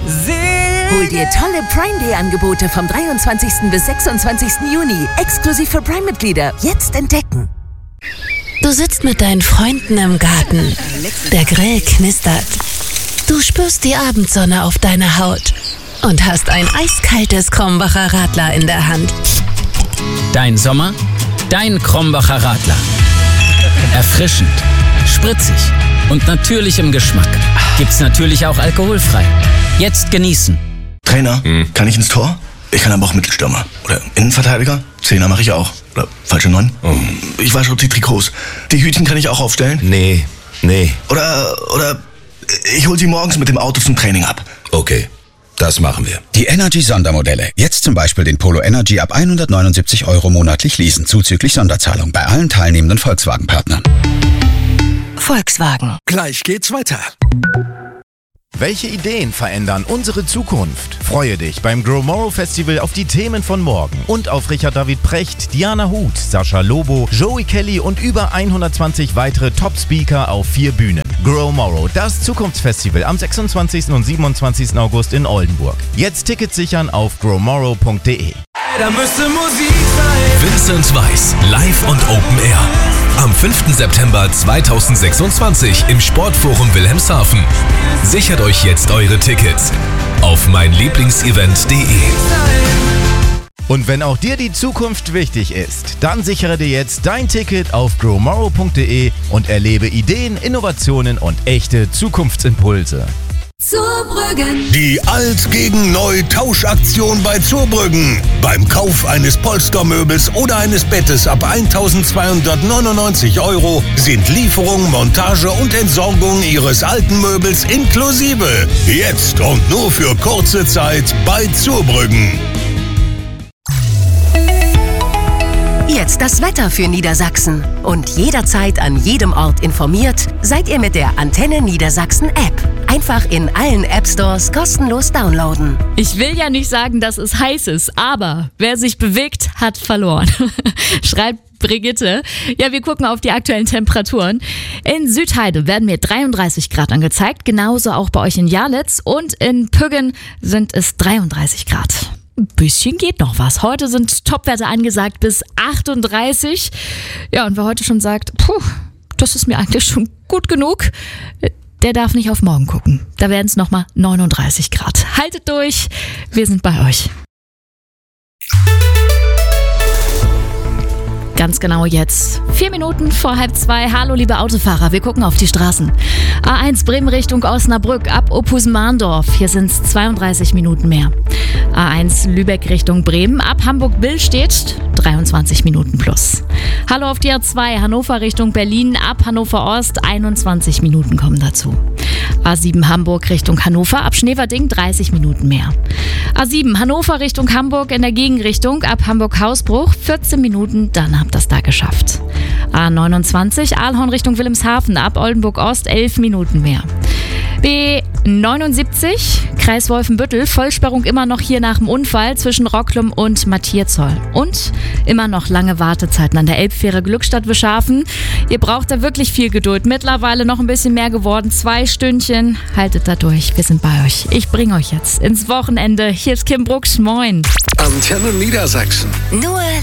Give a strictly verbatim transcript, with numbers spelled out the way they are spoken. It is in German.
Hol dir tolle Prime Day Angebote vom dreiundzwanzigsten bis sechsundzwanzigsten Juni. Exklusiv für Prime-Mitglieder. Jetzt entdecken. Du sitzt mit deinen Freunden im Garten. Der Grill knistert. Du spürst die Abendsonne auf deiner Haut und hast ein eiskaltes Krombacher Radler in der Hand. Dein Sommer, dein Krombacher Radler. Erfrischend, spritzig und natürlich im Geschmack. Gibt's natürlich auch alkoholfrei. Jetzt genießen. Trainer, hm. kann ich ins Tor? Ich kann aber auch Mittelstürmer. Oder Innenverteidiger? Zehner mache ich auch. Oder falsche Neun? Oh. Ich wasche auch die Trikots. Die Hütchen kann ich auch aufstellen? Nee, nee. Oder, oder ich hol sie morgens mit dem Auto zum Training ab. Okay, das machen wir. Die Energy-Sondermodelle. Jetzt zum Beispiel den Polo Energy ab hundertneunundsiebzig Euro monatlich leasen, zuzüglich Sonderzahlung bei allen teilnehmenden Volkswagen-Partnern. Volkswagen. Gleich geht's weiter. Welche Ideen verändern unsere Zukunft? Freue dich beim Gromorrow Festival auf die Themen von morgen und auf Richard David Precht, Diana Huth, Sascha Lobo, Joey Kelly und über hundertzwanzig weitere Top-Speaker auf vier Bühnen. Gromorrow, das Zukunftsfestival am sechsundzwanzigsten und siebenundzwanzigsten August in Oldenburg. Jetzt Tickets sichern auf gromorrow punkt de. Da müsste Musik sein. Vincent Weiss, live und Open Air. Am fünften September zweitausendsechsundzwanzig im Sportforum Wilhelmshaven. Sichert euch jetzt eure Tickets auf meinlieblingsevent punkt de. Und wenn auch dir die Zukunft wichtig ist, dann sichere dir jetzt dein Ticket auf gromorrow punkt de und erlebe Ideen, Innovationen und echte Zukunftsimpulse. Zurbrüggen. Die Alt gegen Neu Tauschaktion bei Zurbrüggen. Beim Kauf eines Polstermöbels oder eines Bettes ab eintausendzweihundertneunundneunzig Euro sind Lieferung, Montage und Entsorgung Ihres alten Möbels inklusive. Jetzt und nur für kurze Zeit bei Zurbrüggen. Jetzt das Wetter für Niedersachsen. Und jederzeit an jedem Ort informiert, seid ihr mit der Antenne Niedersachsen App. Einfach in allen App Stores kostenlos downloaden. Ich will ja nicht sagen, dass es heiß ist, aber wer sich bewegt, hat verloren. Schreibt Brigitte. Ja, wir gucken auf die aktuellen Temperaturen. In Südheide werden mir dreiunddreißig Grad angezeigt, genauso auch bei euch in Jarlitz. Und in Püggen sind es dreiunddreißig Grad. Ein bisschen geht noch was. Heute sind Topwerte angesagt bis achtunddreißig. Ja, und wer heute schon sagt, puh, das ist mir eigentlich schon gut genug, der darf nicht auf morgen gucken. Da werden es nochmal neununddreißig Grad. Haltet durch, wir sind bei euch. Ganz genau jetzt. Vier Minuten vor halb zwei. Hallo, liebe Autofahrer, wir gucken auf die Straßen. A eins Bremen Richtung Osnabrück ab Ophusen-Mahndorf. Hier sind es zweiunddreißig Minuten mehr. A eins Lübeck Richtung Bremen ab Hamburg-Billstedt dreiundzwanzig Minuten plus. Hallo auf die A zwei Hannover Richtung Berlin ab Hannover Ost einundzwanzig Minuten kommen dazu. A sieben Hamburg Richtung Hannover ab Schneverding dreißig Minuten mehr. A sieben Hannover Richtung Hamburg in der Gegenrichtung ab Hamburg-Hausbruch vierzehn Minuten, dann habt ihr das da geschafft. A neunundzwanzig Aalhorn Richtung Wilhelmshaven ab Oldenburg Ost elf Minuten mehr. B neunundsiebzig Kreis Wolfenbüttel, Vollsperrung immer noch hier nach dem Unfall zwischen Rocklum und Matthiaszoll. Und immer noch lange Wartezeiten an der Elbfähre Glückstadt-Wischhafen. Ihr braucht da wirklich viel Geduld. Mittlerweile noch ein bisschen mehr geworden. Zwei Stündchen. Haltet da durch. Wir sind bei euch. Ich bringe euch jetzt ins Wochenende. Hier ist Kim Brooks. Moin. Antenne Niedersachsen. Nur